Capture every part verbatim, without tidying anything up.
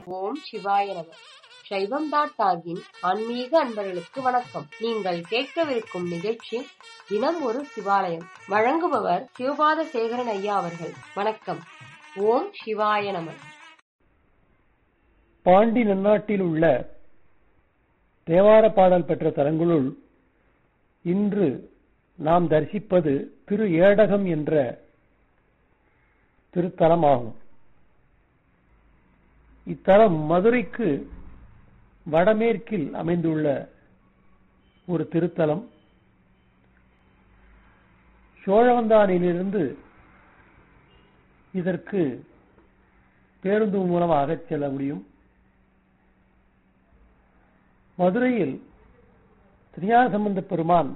ஓம் சிவாய நம. சைவம் டாட் டாகின் ஆன்மீக அன்பர்களுக்கு வணக்கம். நீங்கள் கேட்கவிருக்கும் நிகழ்ச்சி தினம் ஒரு சிவாலயம். வழங்குபவர் சிவபாத சேகரன் ஐயா அவர்கள். வணக்கம். ஓம் சிவாய நம. பாண்டி நன்னாட்டில் உள்ள தேவார பாடல் பெற்ற தலங்களுள் இன்று நாம் தரிசிப்பது திரு ஏடகம் என்ற திருத்தலமாகும். இத்தலம் மதுரைக்கு வடமேற்கில் அமைந்துள்ள ஒரு திருத்தலம். சோழவந்தானிலிருந்து இதற்கு பேருந்து மூலமாக செல்ல முடியும். மதுரையில் திருஞான சம்பந்த பெருமான்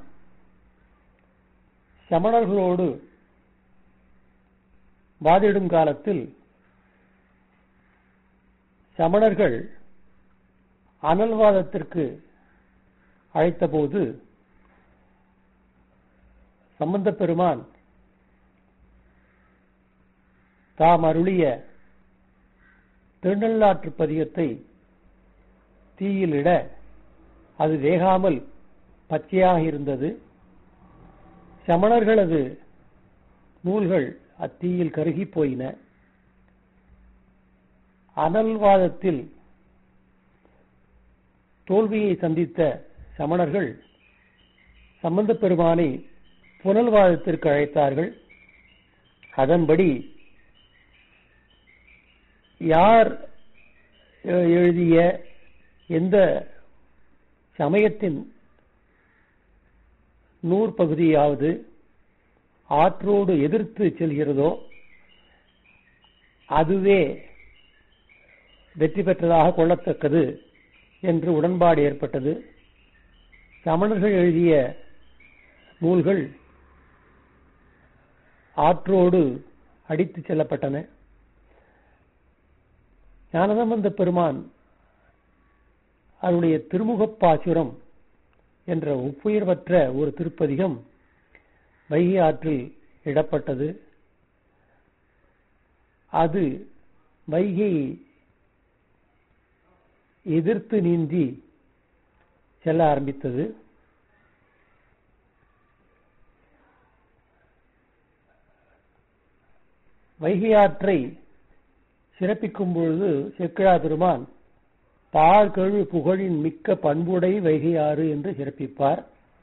சமணர்களோடு வாதிடும் காலத்தில் சமணர்கள் அனல்வாதத்திற்கு அழைத்தபோது சம்பந்த பெருமான் தாம் அருளிய திருநள்ளாற்று பதிகத்தை தீயிலிட அது வேகாமல் பச்சையாக இருந்தது. சமணர்களது நூல்கள் அத்தீயில் கருகி போயின. அனல்வாதத்தில் தோல்வியை சந்தித்த சமணர்கள் சம்பந்த பெருமானை புனல்வாதத்திற்கு அழைத்தார்கள். அதன்படி யார் எழுதிய எந்த சமயத்தின் நூற்பகுதியாவது ஆற்றோடு எதிர்த்து செல்கிறதோ அதுவே வெற்றி பெற்றதாக கொள்ளத்தக்கது என்று உடன்பாடு ஏற்பட்டது. சமணர்கள் எழுதிய நூல்கள் ஆற்றோடு அடித்து செல்லப்பட்டன. ஞானசம்பந்த பெருமான் அவருடைய திருமுகப்பாசுரம் என்ற ஒப்புயர்வற்ற ஒரு திருப்பதிகம் வைகை ஆற்றில் இடப்பட்டது. அது வைகை எதிர்த்து நீந்தி செல்ல ஆரம்பித்தது. வைகை ஆற்றை சிறப்பிக்கும் பொழுது சேக்கிழா பெருமான் பாழ்கழு புகழின் மிக்க பண்புடை வைகை ஆறு என்று சிறப்பிப்பார்.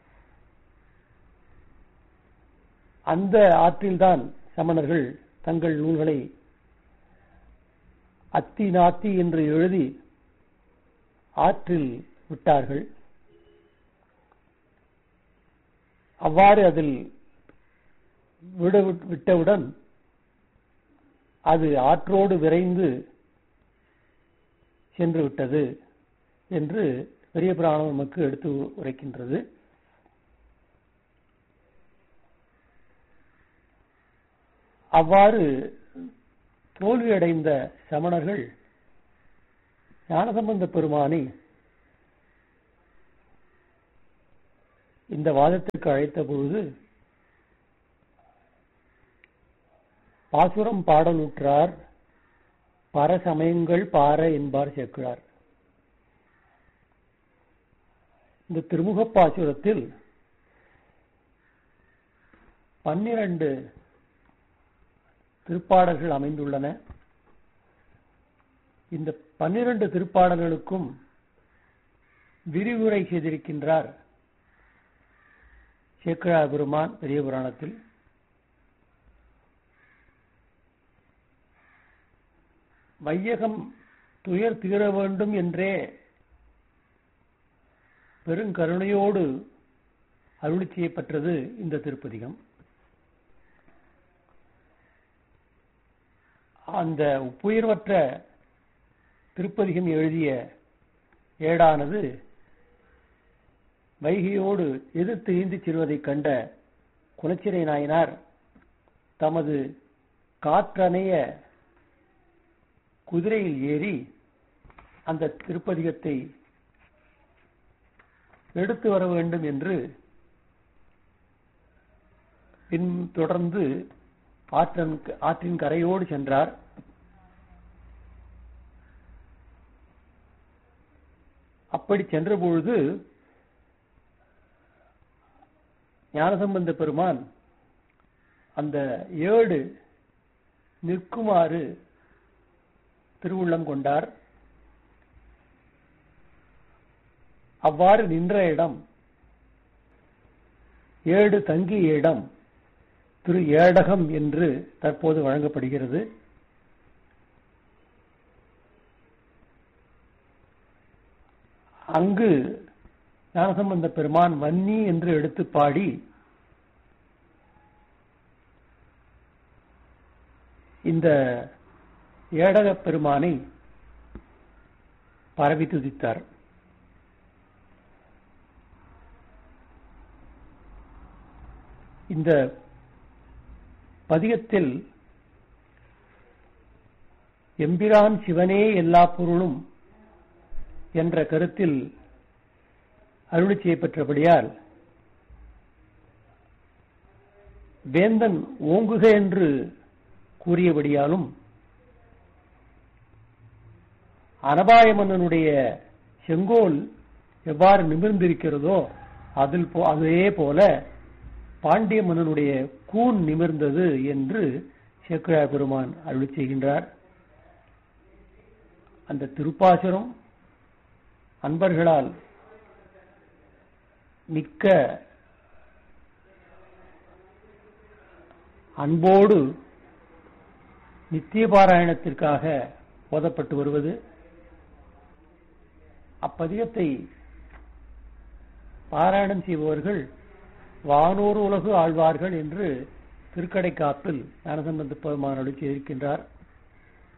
அந்த ஆற்றில்தான் சமணர்கள் தங்கள் நூல்களை அத்தி நாத்தி என்று எழுதி ஆற்றில் விட்டார்கள். அவ்வாறு அதில் விட்டவுடன் அது ஆற்றோடு விரைந்து சென்று விட்டது என்று பெரிய புராணம் நமக்கு எடுத்து உரைக்கின்றது. அவ்வாறு தோல்வியடைந்த சமணர்கள் ஞானசம்பந்த பெருமானை இந்த வாதத்திற்கு அழைத்த பொழுது பாசுரம் பாடலுற்றார் பரசமயங்கள் பார என்பார் சேக்கிழார். இந்த திருமுக பாசுரத்தில் பன்னிரண்டு திருப்பாடல்கள் அமைந்துள்ளன. இந்த பன்னிரண்டு திருப்பாடல்களுக்கும் விரிவுரை செய்திருக்கின்றார் சேக்கிழா பெருமான் பெரிய புராணத்தில். வையகம் துயர் தீர வேண்டும் என்றே பெருங்கருணையோடு அருளி செய்யப்பட்டது இந்த திருப்பதிகம். அந்த உப்புயர்வற்ற திருப்பதிகம் எழுதிய ஏடானது வைகையோடு எதிர்த்து ஈந்து செல்வதைக் கண்ட குலச்சிறை நாயனார் தமது காற்றணைய குதிரையில் ஏறி அந்த திருப்பதிகத்தை எடுத்து வர வேண்டும் என்று பின் தொடர்ந்து ஆற்றின் ஆற்றின் கரையோடு சென்றார். அப்படி சென்ற பொழுது ஞானசம்பந்த பெருமான் அந்த ஏடு நிற்குமாறு திருவுள்ளம் கொண்டார். அவ்வாறு நின்ற இடம், ஏடு தங்கிய இடம் திரு ஏடகம் என்று தற்போது வழங்கப்படுகிறது. அங்கு ஞானசம்பந்த பெருமான் வன்னி என்று எடுத்து பாடி இந்த ஏடக பெருமானை பரவி துதித்தார். இந்த பதிகத்தில் எம்பிரான் சிவனே எல்லா பொருளும் என்ற கருத்தில் அருளி செய்யப்பெற்றபடியால் வேந்தன் ஓங்குக என்று கூறியபடியாலும் அனபாய மன்னனுடைய செங்கோல் எவ்வாறு நிமிர்ந்திருக்கிறதோ அதில் அதே போல பாண்டிய மன்னனுடைய கூன் நிமிர்ந்தது என்று சேக்கிழார் பெருமான் அருளி செய்கின்றார். அந்த திருப்பாசுரம் அன்பர்களால் மிக்க அன்போடு நித்திய பாராயணத்திற்காக ஓதப்பட்டு வருவது. அப்பதிகத்தை பாராயணம் செய்பவர்கள் வானோர் உலகு ஆழ்வார்கள் என்று திருக்கடைக்காப்பில் ஞானசம்பந்த பெருமான் அருளி செய்திருக்கின்றார்.